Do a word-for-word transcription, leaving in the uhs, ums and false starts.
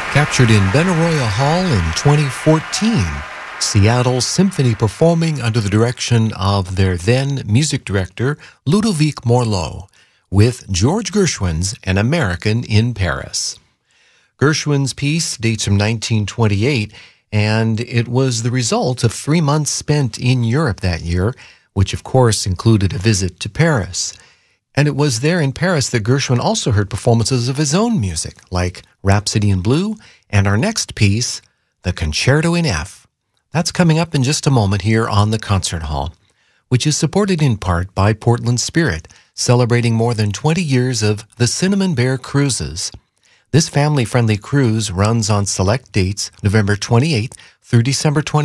Captured in Benaroya Hall in twenty fourteen, Seattle Symphony performing under the direction of their then music director, Ludovic Morlot, with George Gershwin's An American in Paris. Gershwin's piece dates from nineteen twenty-eight, and it was the result of three months spent in Europe that year, which of course included a visit to Paris. And it was there in Paris that Gershwin also heard performances of his own music, like Rhapsody in Blue, and our next piece, the Concerto in F. That's coming up in just a moment here on the Concert Hall, which is supported in part by Portland Spirit, celebrating more than twenty years of the Cinnamon Bear Cruises. This family-friendly cruise runs on select dates November twenty-eighth through December twenty-eighth.